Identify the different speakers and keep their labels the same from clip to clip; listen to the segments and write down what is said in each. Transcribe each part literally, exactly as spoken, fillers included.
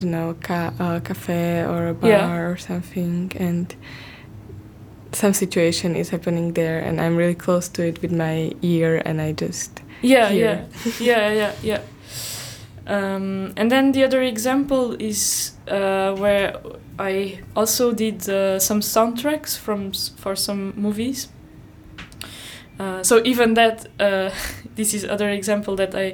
Speaker 1: you know, ca- a cafe or a bar
Speaker 2: Yeah.
Speaker 1: or something, and some situation is happening there, and I'm really close to it with my ear, and I just
Speaker 2: Yeah,
Speaker 1: hear.
Speaker 2: yeah, yeah, yeah, yeah. Um, and then the other example is uh, where I also did uh, some soundtracks from s- for some movies. Uh, so even that, uh, this is other example that I.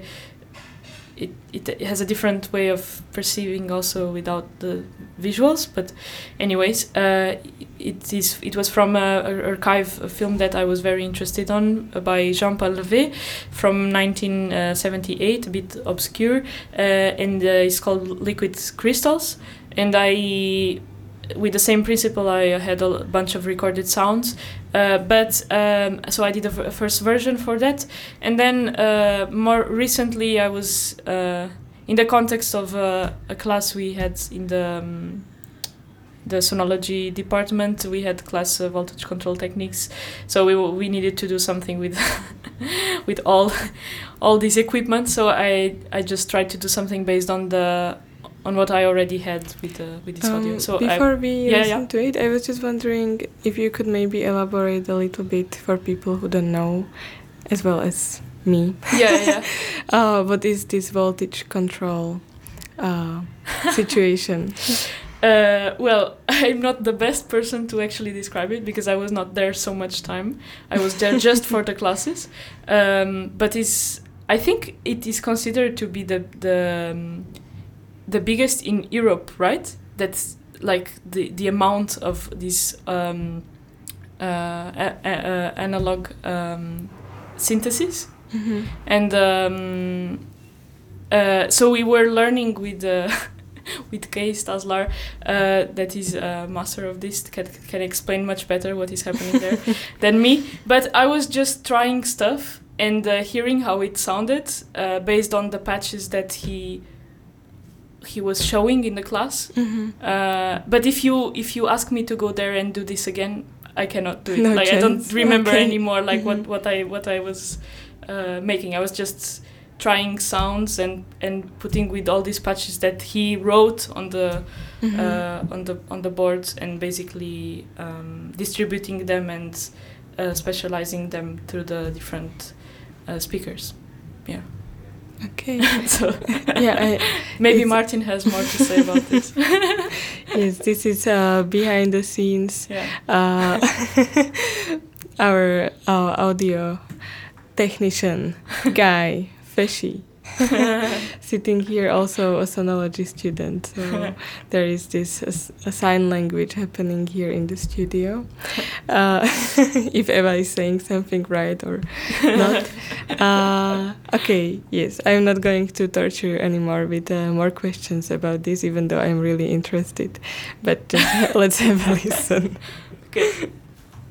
Speaker 2: It, it has a different way of perceiving also without the visuals, but anyways, uh, it is it was from a, a archive a film that I was very interested on uh, by Jean-Paul Levé from nineteen seventy-eight, a bit obscure, uh, and uh, it's called Liquid Crystals, and I with the same principle I had a bunch of recorded sounds, uh, but um, so I did a, v- a first version for that, and then uh, more recently I was uh, in the context of uh, a class we had in the um, the sonology department. We had class uh, voltage control techniques, so we we needed to do something with with all all this equipment. So I I just tried to do something based on the on what I already had with the with this
Speaker 1: Um,
Speaker 2: audio. So
Speaker 1: before
Speaker 2: I,
Speaker 1: we
Speaker 2: yeah,
Speaker 1: listen
Speaker 2: yeah.
Speaker 1: to it, I was just wondering if you could maybe elaborate a little bit for people who don't know, as well as me.
Speaker 2: Yeah, yeah.
Speaker 1: uh, what is this voltage control uh, situation?
Speaker 2: Uh, well, I'm not the best person to actually describe it because I was not there so much time. I was there just for the classes. Um, but it's, I think it is considered to be the the um, the biggest in Europe, right? That's like the the amount of this um, uh, a, a, a analog um, synthesis,
Speaker 1: Mm-hmm.
Speaker 2: and um, uh, so we were learning with. Uh, with Kay Staslar, uh, that is a master of this, can, can explain much better what is happening there than me. But I was just trying stuff and uh, hearing how it sounded uh, based on the patches that he he was showing in the class.
Speaker 1: Mm-hmm.
Speaker 2: Uh, but if you if you ask me to go there and do this again, I cannot do it.
Speaker 1: No
Speaker 2: like chance. I don't remember
Speaker 1: okay.
Speaker 2: anymore like
Speaker 1: mm-hmm.
Speaker 2: what, what I what I was uh, making. I was just trying sounds and, and putting with all these patches that he wrote on the mm-hmm. uh, on the on the boards and basically um, distributing them and uh, specializing them through the different uh, speakers. Yeah.
Speaker 1: Okay.
Speaker 2: So
Speaker 1: yeah, I,
Speaker 2: maybe Martin has more to say about this.
Speaker 1: Yes, this is uh, behind the scenes.
Speaker 2: Yeah.
Speaker 1: Uh, our uh, audio technician guy. Fishy. Sitting here, also a sonology student. So there is this uh, a sign language happening here in the studio. Uh, if Eva is saying something right or not. Uh, okay, yes, I'm not going to torture you anymore with uh, more questions about this, even though I'm really interested. But uh, let's have a listen.
Speaker 2: Okay.